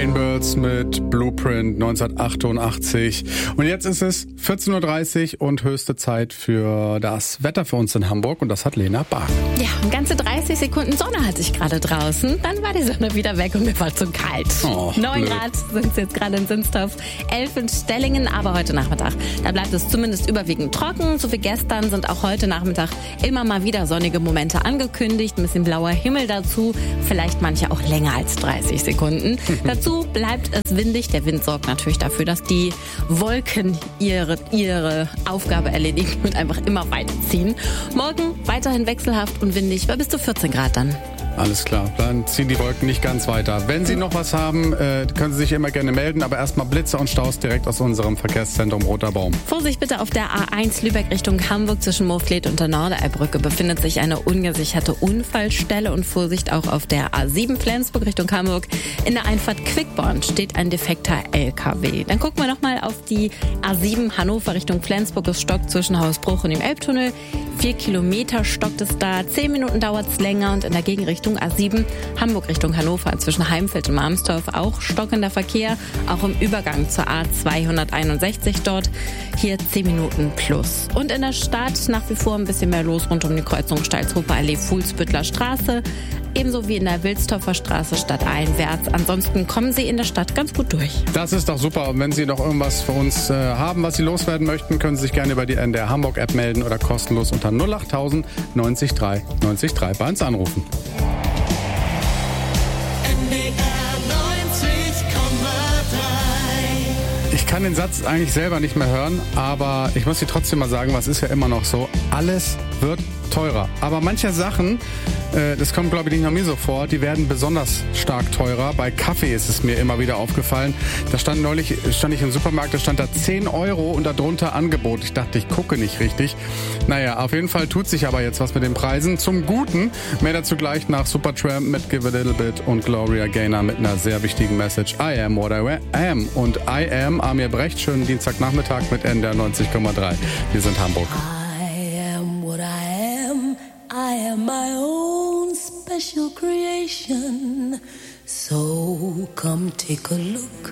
Rainbirds mit Blueprint 1988. Und jetzt ist es 14.30 Uhr und höchste Zeit für das Wetter für uns in Hamburg. Und das hat Lena Bach. Ja, ganze 30 Sekunden Sonne hatte ich gerade draußen. Dann war die Sonne wieder weg und mir war zu kalt. 9 Grad sind es jetzt gerade in Sinstorf, 11 in Stellingen, aber heute Nachmittag, da bleibt es zumindest überwiegend trocken. So wie gestern sind auch heute Nachmittag immer mal wieder sonnige Momente angekündigt. Ein bisschen blauer Himmel dazu, vielleicht manche auch länger als 30 Sekunden. Dazu bleibt es windig. Der Wind sorgt natürlich dafür, dass die Wolken ihre Aufgabe erledigen und einfach immer weiterziehen. Morgen weiterhin wechselhaft und windig, bei bis zu 14 Grad dann. Alles klar, dann ziehen die Wolken nicht ganz weiter. Wenn Sie noch was haben, können Sie sich immer gerne melden, aber erstmal Blitze und Staus direkt aus unserem Verkehrszentrum Roter Baum. Vorsicht bitte auf der A1 Lübeck Richtung Hamburg zwischen Moorfleet und der Norderbrücke befindet sich eine ungesicherte Unfallstelle und Vorsicht auch auf der A7 Flensburg Richtung Hamburg. In der Einfahrt Quickborn steht ein defekter LKW. Dann gucken wir nochmal auf die A7 Hannover Richtung Flensburg. Es stockt zwischen Hausbruch und dem Elbtunnel. 4 Kilometer stockt es da. 10 Minuten dauert es länger und in der Gegenrichtung A7 Hamburg Richtung Hannover zwischen Heimfeld und Marmstorf auch stockender Verkehr, auch im Übergang zur A261 dort. Hier 10 Minuten plus. Und in der Stadt nach wie vor ein bisschen mehr los rund um die Kreuzung Stalzhofer Allee, Fuhlsbüttler Straße. Ebenso wie in der Wilsdorfer Straße stadteinwärts. Ansonsten kommen Sie in der Stadt ganz gut durch. Das ist doch super. Und wenn Sie noch irgendwas für uns haben, was Sie loswerden möchten, können Sie sich gerne über die NDR Hamburg App melden oder kostenlos unter 08000 90 3 90 3 bei uns anrufen. Ich kann den Satz eigentlich selber nicht mehr hören, aber ich muss dir trotzdem mal sagen, was ist ja immer noch so, alles wird teurer. Aber manche Sachen, das kommt glaube ich nicht noch mir so vor, die werden besonders stark teurer. Bei Kaffee ist es mir immer wieder aufgefallen. Da stand ich im Supermarkt, da stand da 10 Euro und darunter Angebot. Ich dachte, ich gucke nicht richtig. Naja, auf jeden Fall tut sich aber jetzt was mit den Preisen. Zum Guten, mehr dazu gleich nach Supertramp mit Give a Little Bit und Gloria Gaynor mit einer sehr wichtigen Message. I am what I am. Und I am Amir Brecht. Schönen Dienstagnachmittag mit NDR 90,3. Wir sind Hamburg. I am what I am. I am my own special creation. So come take a look